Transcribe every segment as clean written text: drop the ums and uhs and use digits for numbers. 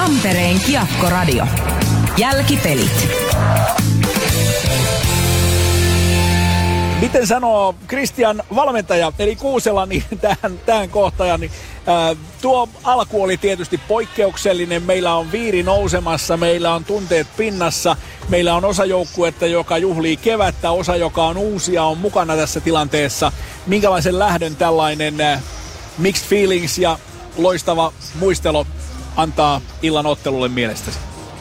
Tampereen Kiekko-radio. Jälkipelit. Miten sanoo Kristian valmentaja, eli Kuusela, niin tähän kohtaan, niin tuo alku oli tietysti poikkeuksellinen. Meillä on viiri nousemassa, meillä on tunteet pinnassa, meillä on osa joukkuetta, joka juhlii kevättä, osa, joka on uusia, on mukana tässä tilanteessa. Minkälaisen lähdön tällainen mixed feelings ja loistava muistelo antaa illan ottelulle mielestäsi?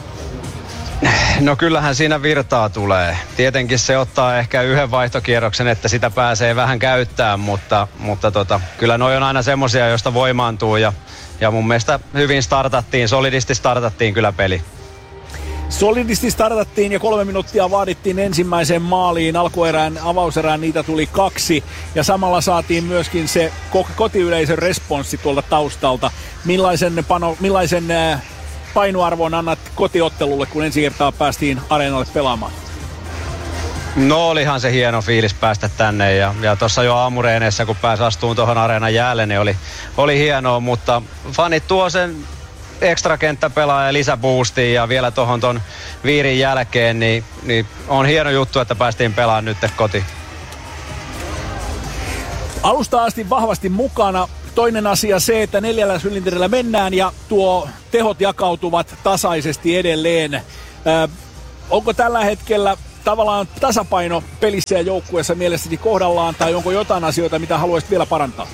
No kyllähän siinä virtaa tulee. Tietenkin se ottaa ehkä yhden vaihtokierroksen, että sitä pääsee vähän käyttämään, mutta kyllä noi on aina semmosia, joista voimaantuu ja mun mielestä hyvin solidisti startattiin kyllä peli. Solidisti startattiin ja 3 minuuttia vaadittiin ensimmäiseen maaliin. Alkuerään, avauserään niitä tuli 2 ja samalla saatiin myöskin se kotiyleisön responssi tuolta taustalta. Millaisen painoarvon annat kotiottelulle, kun ensi kertaa päästiin areenalle pelaamaan? No olihan se hieno fiilis päästä tänne ja tuossa jo aamureeneessä, kun pääsi astumaan tuohon areenan jäälle, niin oli hienoa, mutta fanit tuo sen ekstra kenttäpelaaja ja lisäboostiin ja vielä ton viirin jälkeen, niin on hieno juttu, että päästiin pelaamaan nyt kotiin. Alusta asti vahvasti mukana. Toinen asia se, että 4 sylinterillä mennään ja tuo tehot jakautuvat tasaisesti edelleen. Onko tällä hetkellä tavallaan tasapaino pelissä ja joukkueessa mielestäni kohdallaan, tai onko jotain asioita, mitä haluaisit vielä parantaa?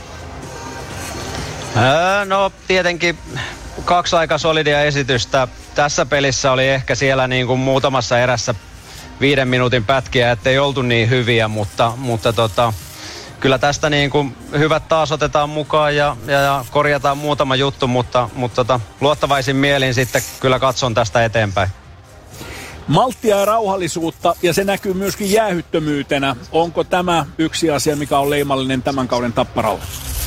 No tietenkin 2 aika solidia esitystä. Tässä pelissä oli ehkä siellä niin kuin muutamassa erässä 5 minuutin pätkiä, ettei oltu niin hyviä, mutta kyllä tästä niin kuin hyvät taas otetaan mukaan ja korjataan muutama juttu, mutta luottavaisin mielin sitten kyllä katson tästä eteenpäin. Malttia ja rauhallisuutta, ja se näkyy myöskin jäähyttömyytenä. Onko tämä yksi asia, mikä on leimallinen tämän kauden Tapparalla?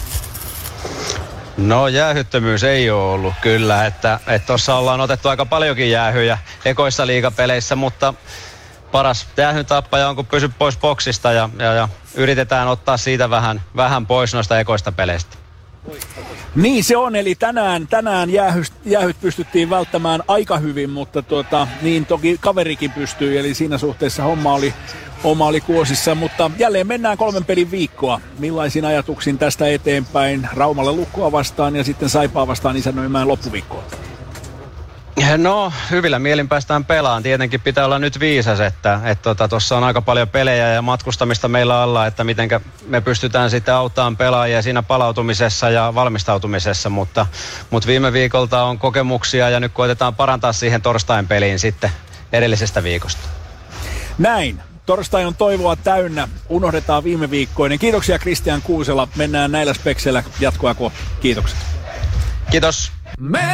No jäähyttömyys ei ole ollut kyllä, että tuossa ollaan otettu aika paljonkin jäähyjä ekoissa liigapeleissä, mutta paras jäähyn tappaja on, kun pysyt pois boksista ja yritetään ottaa siitä vähän pois noista ekoista peleistä. Niin se on, eli tänään jäähyt pystyttiin välttämään aika hyvin, mutta niin toki kaverikin pystyi, eli siinä suhteessa homma oli kuosissa, mutta jälleen mennään 3 pelin viikkoa. Millaisin ajatuksin tästä eteenpäin Raumalle Lukkoa vastaan ja sitten Saipaa vastaan isännöimään loppuviikkoa? No, hyvillä mielin päästään pelaan. Tietenkin pitää olla nyt viisas, että tuossa on aika paljon pelejä ja matkustamista meillä alla, että miten me pystytään sitten auttamaan pelaajia siinä palautumisessa ja valmistautumisessa, mutta viime viikolta on kokemuksia ja nyt koetetaan parantaa siihen torstain peliin sitten edellisestä viikosta. Näin. Torstai on toivoa täynnä. Unohdetaan viime viikkoinen. Kiitoksia Kristian Kuusela. Mennään näillä spekseillä jatkoa kohti. Kiitokset. Kiitos.